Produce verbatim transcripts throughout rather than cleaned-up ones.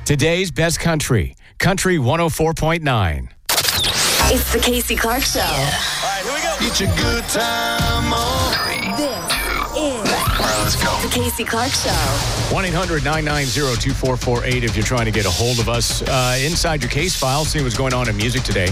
Today's best country, Country one oh four point nine. It's the Casey Clark Show. All right, here we go. Get your good time on. This is All right, let's go. the Casey Clark Show. one eight hundred nine nine zero two four four eight if you're trying to get a hold of us. Uh, inside your case file, see what's going on in music today.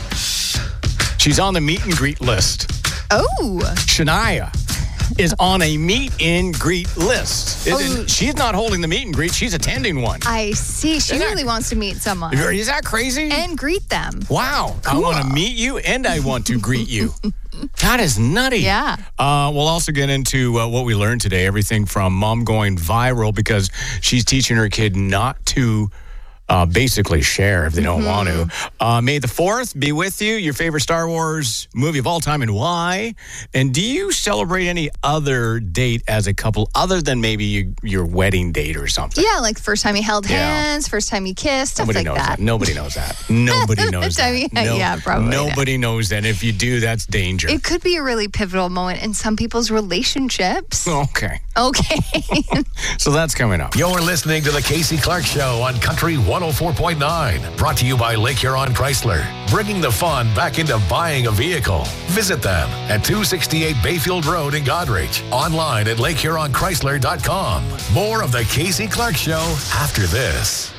She's on the meet and greet list. Oh. Shania is on a meet and greet list. It- Oh. She's not holding the meet and greet. She's attending one. I see. She Isn't that- really wants to meet someone Is that crazy? and greet them. Wow. I want to meet you and I want to greet you. That is nutty. Yeah. Uh, we'll also get into uh, what we learned today. Everything from mom going viral because she's teaching her kid not to uh, basically share if they don't want to. Uh, May the fourth be with you. Your favorite Star Wars movie of all time and why? And do you celebrate any other date as a couple other than maybe you, your wedding date or something? Yeah, like first time you held Yeah. hands, first time you kissed, stuff Nobody like knows that. that. Nobody knows that. Nobody knows I that. mean, yeah, probably not. Nobody knows that. If you do, that's danger. It could be a really pivotal moment in some people's relationships. Okay. Okay. So that's coming up. You're listening to the Casey Clark Show on Country one oh four point nine. Brought to you by Lake Huron Chrysler. Bringing the fun back into buying a vehicle. Visit them at two sixty-eight Bayfield Road in Goderich. Online at lake huron chrysler dot com. More of the Casey Clark Show after this.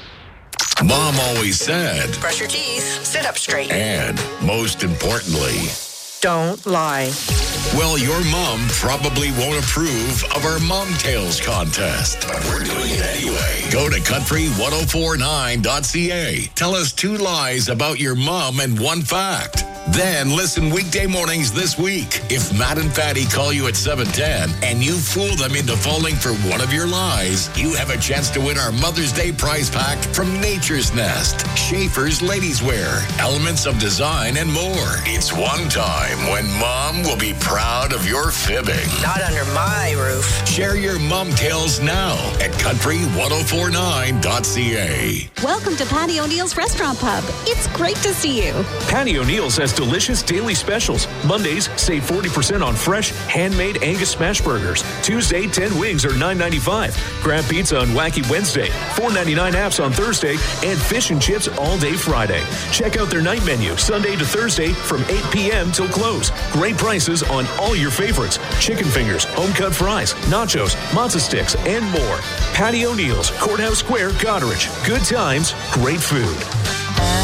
Mom always said, Brush your teeth, sit up straight. and most importantly, Don't lie. well, your mom probably won't approve of our Mom Tales contest, but we're doing it anyway. Go to country ten forty-nine dot c a. Tell us two lies about your mom and one fact. Then listen weekday mornings this week. If Matt and Fatty call you at seven ten and you fool them into falling for one of your lies, you have a chance to win our Mother's Day prize pack from Nature's Nest, Schaefer's Ladies Wear, Elements of Design, and more. It's one time when Mom will be proud of your fibbing. Not under my roof. Share your mom tales now at country ten forty-nine dot c a. Welcome to Patty O'Neill's Restaurant Pub. It's great to see you. Patty O'Neill's has delicious daily specials. Mondays, save forty percent on fresh, handmade Angus smash burgers. Tuesday, ten wings are nine ninety-five. Grab pizza on Wacky Wednesday. four ninety-nine apps on Thursday. And fish and chips all day Friday. Check out their night menu, Sunday to Thursday from eight p.m. till close. Great prices on all your favorites. Chicken fingers, home-cut fries, nachos, matzo sticks, and more. Patty O'Neill's, Courthouse Square, Goderich. Good times, great food.